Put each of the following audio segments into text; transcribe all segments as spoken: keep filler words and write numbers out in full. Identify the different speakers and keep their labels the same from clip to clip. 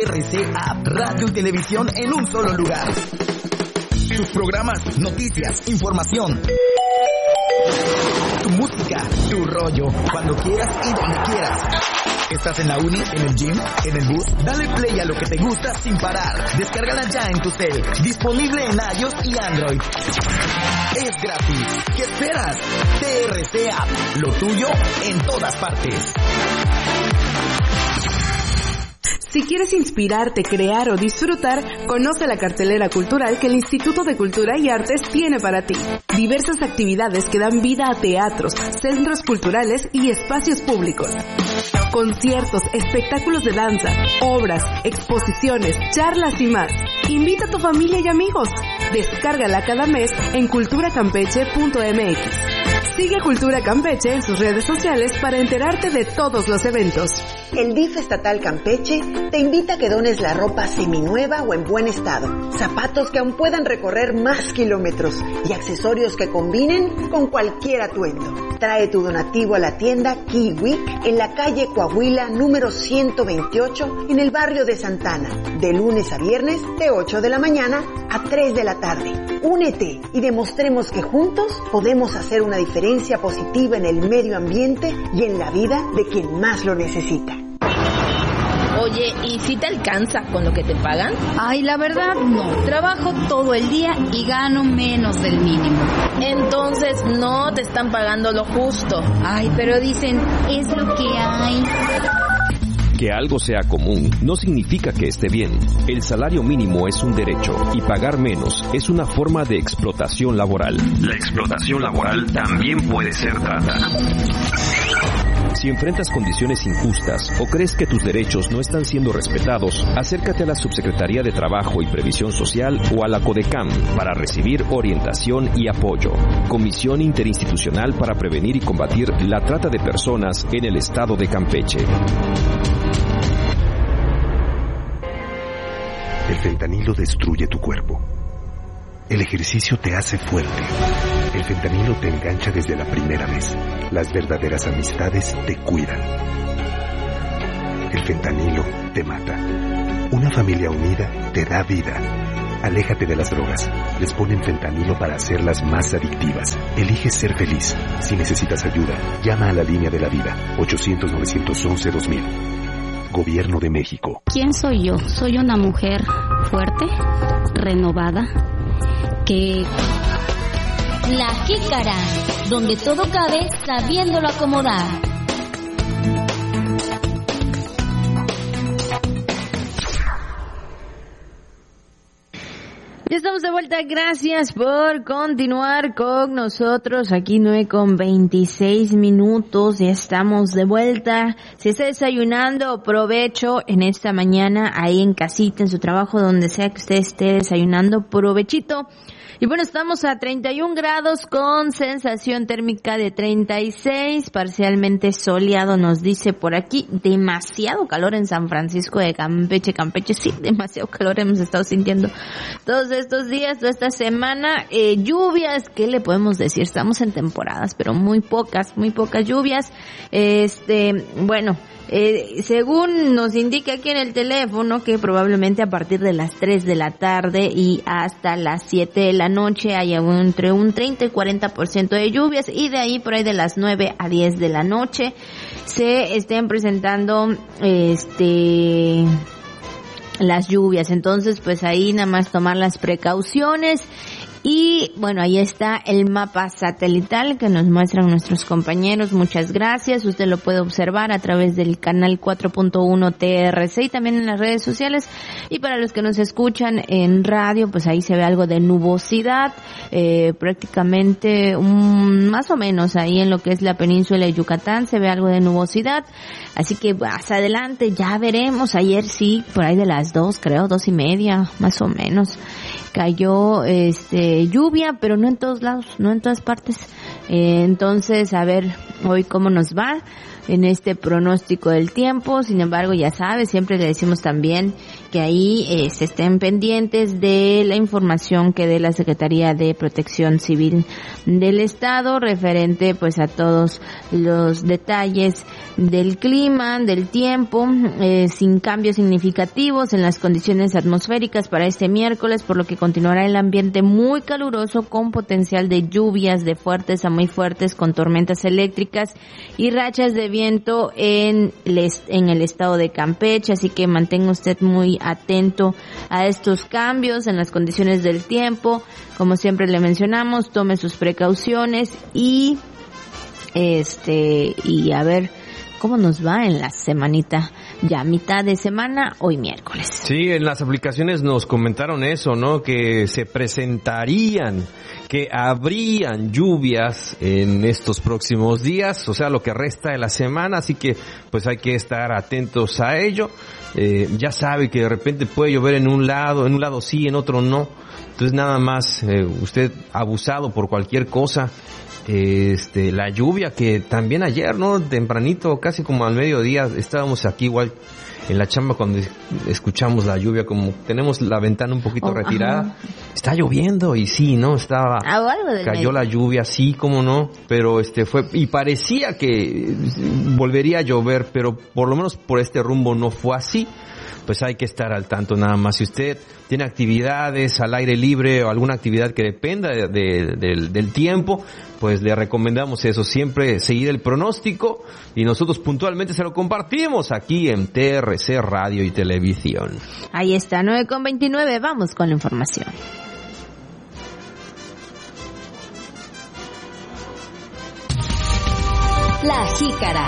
Speaker 1: R C App, radio y televisión en un solo lugar. Tus programas, noticias, información. Tu música, tu rollo, cuando quieras y donde quieras. ¿Estás en la uni, en el gym, en el bus? Dale play a lo que te gusta sin parar. Descárgala ya en tu cel. Disponible en iOS y Android. Es gratis. ¿Qué esperas? T R C App, lo tuyo en todas partes.
Speaker 2: Si quieres inspirarte, crear o disfrutar, conoce la cartelera cultural que el Instituto de Cultura y Artes tiene para ti. Diversas actividades que dan vida a teatros, centros culturales y espacios públicos. Conciertos, espectáculos de danza, obras, exposiciones, charlas y más. Invita a tu familia y amigos. Descárgala cada mes en cultura campeche punto m x. Sigue Cultura Campeche en sus redes sociales para enterarte de todos los eventos.
Speaker 3: El D I F Estatal Campeche te invita a que dones la ropa seminueva o en buen estado, zapatos que aún puedan recorrer más kilómetros y accesorios que combinen con cualquier atuendo. Trae tu donativo a la tienda Kiwi en la calle Coahuila número ciento veintiocho en el barrio de Santana, de lunes a viernes de ocho de la mañana a tres de la tarde. Únete y demostremos que juntos podemos hacer una diferencia positiva en el medio ambiente y en la vida de quien más lo necesita.
Speaker 4: Oye, ¿y si te alcanza con lo que te pagan?
Speaker 5: Ay, la verdad no. Trabajo todo el día y gano menos del mínimo.
Speaker 4: Entonces no te están pagando lo justo.
Speaker 5: Ay, pero dicen, es lo que hay.
Speaker 6: Que algo sea común no significa que esté bien. El salario mínimo es un derecho y pagar menos es una forma de explotación laboral. La explotación laboral también puede ser trata. Si enfrentas condiciones injustas o crees que tus derechos no están siendo respetados, acércate a la Subsecretaría de Trabajo y Previsión Social o a la CODECAM para recibir orientación y apoyo. Comisión Interinstitucional para Prevenir y Combatir la Trata de Personas en el Estado de Campeche.
Speaker 7: El fentanilo destruye tu cuerpo. El ejercicio te hace fuerte. El fentanilo te engancha desde la primera vez. Las verdaderas amistades te cuidan. El fentanilo te mata. Una familia unida te da vida. Aléjate de las drogas. Les ponen fentanilo para hacerlas más adictivas. Elige ser feliz. Si necesitas ayuda, llama a la línea de la vida. ochocientos, novecientos once, dos mil. Gobierno de México.
Speaker 8: ¿Quién soy yo? Soy una mujer fuerte, renovada, que...
Speaker 9: La Jícara, donde todo cabe sabiéndolo acomodar.
Speaker 10: Ya estamos de vuelta, gracias por continuar con nosotros, aquí nueve con veintiséis minutos, ya estamos de vuelta. Si está desayunando, provecho en esta mañana, ahí en casita, en su trabajo, donde sea que usted esté desayunando, provechito. Y bueno, estamos a treinta y un grados con sensación térmica de treinta y seis, parcialmente soleado, nos dice por aquí. Demasiado calor en San Francisco de Campeche, Campeche, sí, demasiado calor hemos estado sintiendo todos estos días, toda esta semana. Eh, lluvias, ¿qué le podemos decir? Estamos en temporadas, pero muy pocas, muy pocas lluvias. Este, bueno, Eh, según nos indica aquí en el teléfono que probablemente a partir de las tres de la tarde y hasta las siete de la noche haya entre un treinta y cuarenta por ciento de lluvias, y de ahí por ahí de las nueve a diez de la noche se estén presentando este las lluvias. Entonces pues ahí nada más tomar las precauciones. Y bueno, ahí está el mapa satelital que nos muestran nuestros compañeros. Muchas gracias. Usted lo puede observar a través del canal cuatro punto uno T R C y también en las redes sociales. Y para los que nos escuchan en radio, pues ahí se ve algo de nubosidad, eh, prácticamente un, más o menos ahí en lo que es la península de Yucatán se ve algo de nubosidad. Así que más adelante ya veremos. Ayer sí, por ahí de las dos, creo, dos y media, más o menos, cayó este lluvia, pero no en todos lados, no en todas partes. Eh, entonces, a ver hoy cómo nos va. en este pronóstico del tiempo. Sin embargo, ya sabes, siempre le decimos también que ahí eh, se estén pendientes de la información que dé la Secretaría de Protección Civil del Estado referente pues a todos los detalles del clima, del tiempo, eh, sin cambios significativos en las condiciones atmosféricas para este miércoles, por lo que continuará el ambiente muy caluroso con potencial de lluvias de fuertes a muy fuertes con tormentas eléctricas y rachas de viento en el, en el estado de Campeche, así que mantenga usted muy atento a estos cambios en las condiciones del tiempo. Como siempre le mencionamos, tome sus precauciones y este y a ver cómo nos va en la semanita, ya mitad de semana, hoy miércoles.
Speaker 6: Sí, en las aplicaciones nos comentaron eso, ¿no? Que se presentarían, que habrían lluvias en estos próximos días, o sea, lo que resta de la semana, así que pues hay que estar atentos a ello. Eh, ya sabe que de repente puede llover en un lado, en un lado sí, en otro no. Entonces nada más, eh, usted abusado por cualquier cosa. Este, la lluvia que también ayer, ¿no? Tempranito, casi como al mediodía, estábamos aquí igual en la chamba cuando escuchamos la lluvia, como tenemos la ventana un poquito oh, retirada, ajá. Está lloviendo y sí, ¿no? Estaba, ah, cayó medio. La lluvia, sí, cómo no, pero este fue, y parecía que volvería a llover, pero por lo menos por este rumbo no fue así. Pues hay que estar al tanto nada más. Si usted tiene actividades al aire libre o alguna actividad que dependa de, de, de, del tiempo, pues le recomendamos eso, siempre seguir el pronóstico y nosotros puntualmente se lo compartimos aquí en T R C Radio y Televisión.
Speaker 10: Ahí está, nueve con veintinueve, vamos con la información.
Speaker 9: La Jícara.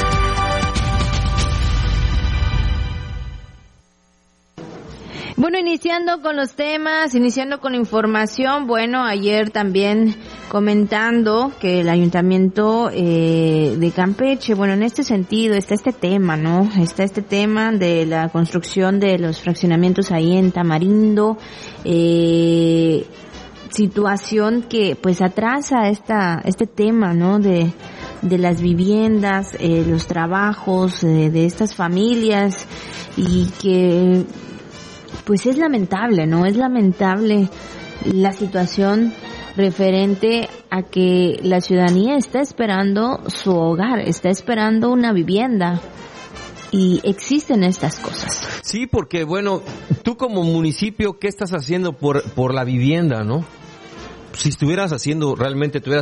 Speaker 10: Bueno, iniciando con los temas, iniciando con la información, bueno, ayer también comentando que el Ayuntamiento eh, de Campeche, bueno, en este sentido está este tema, ¿no? Está este tema de la construcción de los fraccionamientos ahí en Tamarindo, eh, situación que pues atrasa esta este tema, ¿no? De de las viviendas, eh, los trabajos eh, de estas familias y que pues es lamentable, ¿no? Es lamentable la situación referente a que la ciudadanía está esperando su hogar, está esperando una vivienda y existen estas cosas.
Speaker 6: Sí, porque bueno, tú como municipio, ¿qué estás haciendo por por la vivienda, no? Si estuvieras haciendo, realmente tuvieras